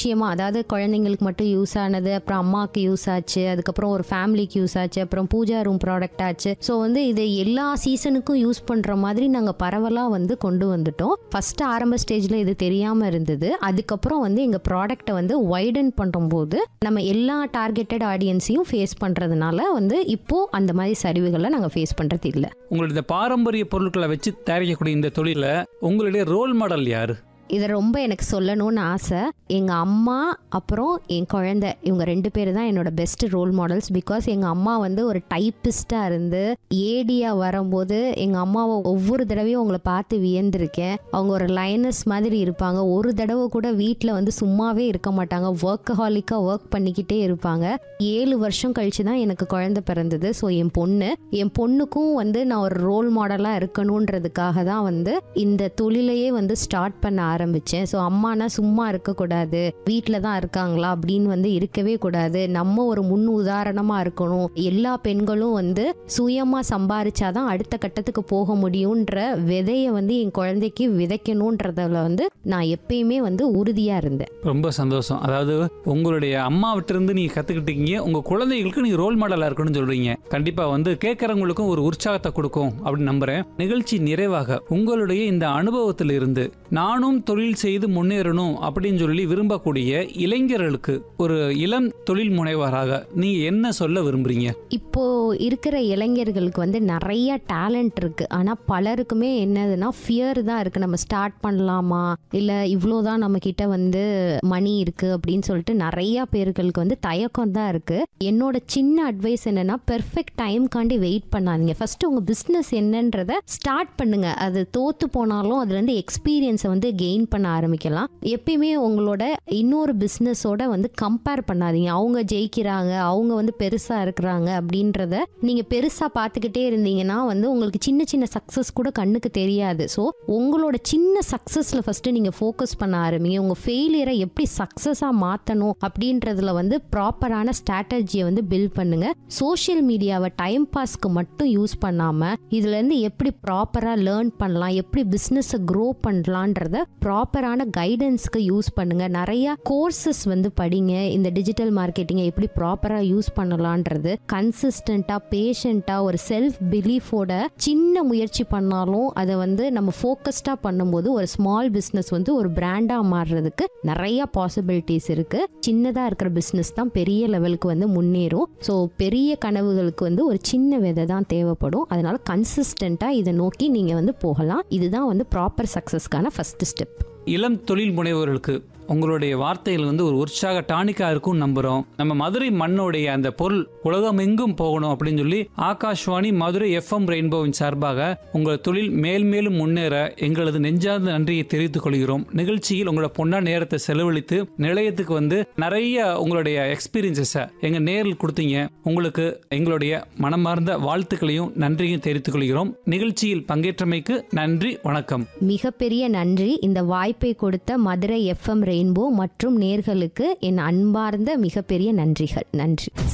விஷயமா, அதாவது குழந்தைங்களுக்கு மட்டும் யூஸ் ஆனது, அப்புறம் அம்மாவுக்கு யூஸ் ஆச்சு, அதுக்கப்புறம் ஒரு ஃபேமிலிக்கு யூஸ் ஆச்சு, அப்புறம் பூஜா ரூம் ப்ராடக்ட் ஆச்சு. ஸோ வந்து இது எல்லா சீசனுக்கும் யூஸ் பண்ற மாதிரி நாங்கள் பரவலாக வந்து கொண்டு வந்துட்டோம். ஃபர்ஸ்ட் ஆரம்ப ஸ்டேஜ்ல இது தெரியாம இருந்தது. அதுக்கப்புறம் வந்து எங்க ப்ராடக்ட்டை வந்து வைடன் பண்ணும்போது நம்ம எல்லா டார்கெட்டட் ஆடியன்ஸையும் ஃபேஸ் பண்றதுனால வந்து இப்போ அந்த மாதிரி சரிவுகளை நாங்கள் ஃபேஸ் பண்றது இல்லை. உங்களுடைய பாரம்பரிய பொருட்களை வச்சு தயாரிக்கக்கூடிய இந்த தொழில உங்களுடைய ரோல் மாடல் யாரு? இதை ரொம்ப எனக்கு சொல்லணும்னு ஆசை. எங்கள் அம்மா அப்புறம் என் குழந்தை, இவங்க 2 பேர் தான் என்னோட பெஸ்ட் ரோல் மாடல்ஸ். பிகாஸ் எங்கள் அம்மா வந்து ஒரு டைப்பிஸ்டாக இருந்து ஏடியாக வரும்போது எங்கள் அம்மாவை ஒவ்வொரு தடவையும் அவங்கள பார்த்து வியந்திருக்கேன். அவங்க ஒரு லைனஸ் மாதிரி இருப்பாங்க. ஒரு தடவை கூட வீட்டில் வந்து சும்மாவே இருக்க மாட்டாங்க. ஒர்க்கஹாலிக்காக ஒர்க் பண்ணிக்கிட்டே இருப்பாங்க. 7 வருஷம் கழிச்சு தான் எனக்கு குழந்தை பிறந்தது. ஸோ என் பொண்ணுக்கும் வந்து நான் ஒரு ரோல் மாடலாக இருக்கணுன்றதுக்காக தான் வந்து இந்த தொழிலையே வந்து ஸ்டார்ட் பண்ண ஆரம்பிச்சேன். ஸோ அம்மானா சும்மா இருக்கக்கூடாது, வீட்டில் தான் இருக்காங்களா அப்படின்னு வந்து இருக்கவே கூடாது, நம்ம ஒரு முன் உதாரணமாக இருக்கணும், எல்லா பெண்களும் வந்து சுயமாக சம்பாரிச்சாதான் அடுத்த கட்டத்துக்கு போக முடியுன்ற விதையை வந்து என் குழந்தைக்கு விதைக்கணுன்றதுல வந்து நான் எப்பயுமே வந்து உறுதியாக இருந்தேன். ரொம்ப சந்தோஷம். அதாவது உங்களுடைய அம்மாவிட்ட இருந்து நீங்க கத்துக்கிட்டீங்க, உங்க குழந்தைகளுக்கு நீங்க ரோல் மாடலா இருக்கணும்னு சொல்றீங்க. கண்டிப்பா வந்து கேட்கறவங்களுக்கும் ஒரு உற்சாகத்தை கொடுக்கும் அப்படின்னு நம்புறேன். நிகழ்ச்சி நிறைவாக உங்களுடைய இந்த அனுபவத்தில் இருந்து நானும் தொழில் செய்து முன்னேறணும் அப்படின்னு சொல்லி விரும்பக்கூடிய இளைஞர்களுக்கு ஒரு இளம் தொழில் முனைவராக நீங்க என்ன சொல்ல விரும்புறீங்க? இப்போ இருக்கிற இளைஞர்களுக்கு வந்து நிறைய டேலண்ட் இருக்கு. ஆனா பலருக்குமே என்னதுன்னா ஃபியர் தான் இருக்கு. நம்ம ஸ்டார்ட் பண்ணலாமா, இல்ல இவ்வளோதான் நம்ம கிட்ட வந்து மணி இருக்கு அப்படின்னு சொல்லிட்டு நிறைய பேர்களுக்கு வந்து தயக்கம் தான் இருக்கு. என்னோட சின்ன அட்வைஸ் என்னன்னா, பெர்ஃபெக்ட் டைம்காண்டி வெயிட் பண்ணாதீங்க. ஃபர்ஸ்ட் உங்க பிசினஸ் என்னன்றத ஸ்டார்ட் பண்ணுங்க. அது தோத்து போனாலும் அதுல இருந்து எக்ஸ்பீரியன்ஸை வந்து கெயின் பண்ண ஆரம்பிக்கலாம். எப்பயுமே உங்களோட இன்னொரு பிசினஸோட வந்து கம்பேர் பண்ணாதீங்க. அவங்க ஜெயிக்கிறாங்க, அவங்க வந்து பெருசா இருக்கிறாங்க அப்படின்றத நீங்க பெருசா பார்த்துக்கிட்டே இருந்தீங்கன்னா வந்து உங்களுக்கு சின்ன சின்ன சக்சஸ் கூட கண்ணுக்கு தெரியாது. ஸோ உங்களோட சின்ன சக்சஸ்ல ஃபர்ஸ்ட் நீங்க ஃபோக்கஸ் பண்ண ஆரம்பிங்க. உங்க ஃபெயிலியரை எப்படி சக்சஸா மாத்தணும் அப்படின்றதுல வந்து ப்ராப்பரான ஸ்ட்ராட்டஜியை வந்து பில்ட் பண்ணுங்க. சோஷியல் மீடியாவை டைம் பாஸ்க்கு மட்டும் யூஸ் பண்ணாம இதுல இருந்து எப்படி ப்ராப்பரா லேர்ன் பண்ணலாம், எப்படி பிசினஸ் க்ரோ பண்ணலான்றத ப்ராப்பரான கைடன்ஸ்க்கு யூஸ் பண்ணுங்க. நிறைய கோர்சஸ் வந்து படிங்க. இந்த டிஜிட்டல் மார்க்கெட்டிங்கை எப்படி ப்ராப்பரா யூஸ் பண்ணலான்றது கன்சிஸ்டண்டா, பேஷண்டா, ஒரு செல்ஃப் பிலீஃபோட சின்ன முயற்சி பண்ணாலும் அதை வந்து நம்ம ஃபோக்கஸ்டா பண்ணும்போது ஒரு ஸ்மால் பிசினஸ் வந்து ஒரு பிராண்டா மாறுறதுக்கு நிறைய பாசிபிலிட்டிஸ் இருக்கு. சின்னதா இருக்கிற பிசினஸ் தான் பெரிய லெவலுக்கு வந்து முன்னேறும். ஸோ பெரிய கனவுகளுக்கு வந்து ஒரு சின்ன விதை தான் தேவைப்படும். அதனால கன்சிஸ்டண்டா இதை நோக்கி நீங்க வந்து போகலாம். இதுதான் வந்து ப்ராப்பர் சக்சஸ்க்கான ஃபர்ஸ்ட் ஸ்டெப். இளம் தொழில் முனைவோர்களுக்கு உங்களுடைய வார்த்தைகள் வந்து ஒரு உற்சாக டானிக்கா இருக்கும் நம்புறோம். நம்ம மதுரை மண்ணோடைய அந்த பொருள் உலகம் எங்கும் போகணும் அப்படின்னு சொல்லி ஆகாஷ்வாணி மதுரை FM ரெயின்போவின் சார்பாக உங்கள் தொழில் மேல்மேலும் முன்னேற எங்களது நெஞ்சார்ந்த நன்றியை தெரிவித்துக் கொள்கிறோம். நிகழ்ச்சியில் உங்களோட பொன்னா நேரத்தை செலவழித்து நிலையத்துக்கு வந்து நிறைய உங்களுடைய எக்ஸ்பீரியன்சஸை எங்க நேரில் கொடுத்தீங்க. உங்களுக்கு எங்களுடைய மனமார்ந்த வாழ்த்துக்களையும் நன்றியும் தெரிவித்துக் கொள்கிறோம். நிகழ்ச்சியில் பங்கேற்றமைக்கு நன்றி, வணக்கம். மிகப்பெரிய நன்றி. இந்த வாய்ப்பை கொடுத்த மதுரை FM ரெயின்போ மற்றும் நேர்களுக்கு என் அன்பார்ந்த மிகப்பெரிய நன்றிகள். நன்றி.